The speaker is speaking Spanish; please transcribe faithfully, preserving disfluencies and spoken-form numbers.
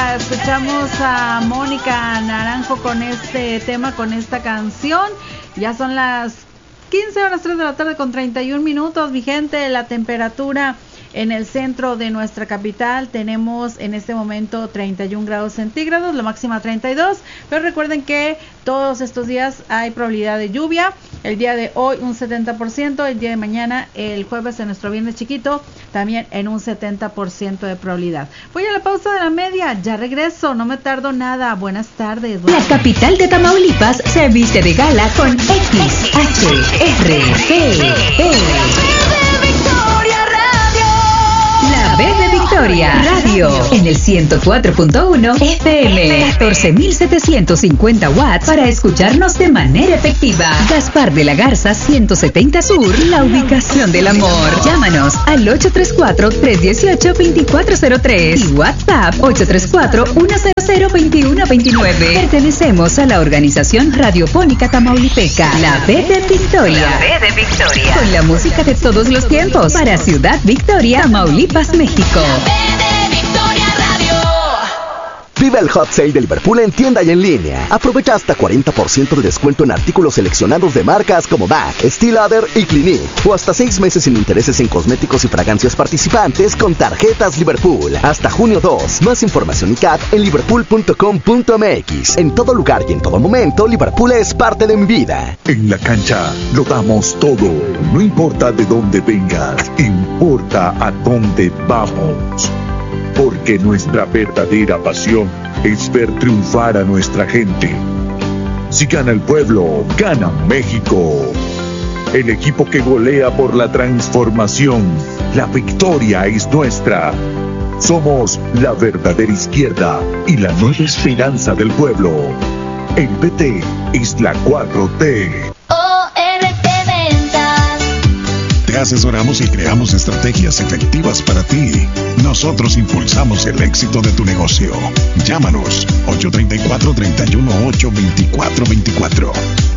Venga, escuchamos a Mónica Naranjo con este tema, con esta canción. Ya son las quince horas tres de la tarde con treinta y un minutos, mi gente. La temperatura en el centro de nuestra capital tenemos en este momento treinta y un grados centígrados, la máxima treinta y dos, pero recuerden que todos estos días hay probabilidad de lluvia. El día de hoy un setenta por ciento, el día de mañana, el jueves en nuestro viernes chiquito, también en un setenta por ciento de probabilidad. Voy a la pausa de la media, ya regreso, no me tardo nada. Buenas tardes. La capital de Tamaulipas se viste de gala con X H R P P. La B de Victoria Radio en el ciento cuatro punto uno F M, catorce mil setecientos cincuenta watts para escucharnos de manera efectiva. Gaspar de la Garza ciento setenta Sur, la ubicación del amor. Llámanos al ocho tres cuatro, tres uno ocho, dos cuatro cero tres y WhatsApp ocho tres cuatro, uno cero cero, dos uno dos nueve. Pertenecemos a la organización radiofónica tamaulipeca, la B de Victoria. La B de Victoria. Con la música de todos los tiempos para Ciudad Victoria, Tamaulipas, México. Vive el Hot Sale de Liverpool en tienda y en línea. Aprovecha hasta cuarenta por ciento de descuento en artículos seleccionados de marcas como M A C, Steel Lauder y Clinique. O hasta seis meses sin intereses en cosméticos y fragancias participantes con tarjetas Liverpool. Hasta junio dos. Más información y C A T en liverpool punto com punto m x. En todo lugar y en todo momento, Liverpool es parte de mi vida. En la cancha lo damos todo. No importa de dónde vengas, importa a dónde vamos. Porque nuestra verdadera pasión es ver triunfar a nuestra gente. Si gana el pueblo, gana México. El equipo que golea por la transformación. La victoria es nuestra. Somos la verdadera izquierda y la nueva esperanza del pueblo. El P T es la cuatro T. Te asesoramos y creamos estrategias efectivas para ti. Nosotros impulsamos el éxito de tu negocio. Llámanos ocho tres cuatro, tres uno ocho, dos cuatro dos cuatro.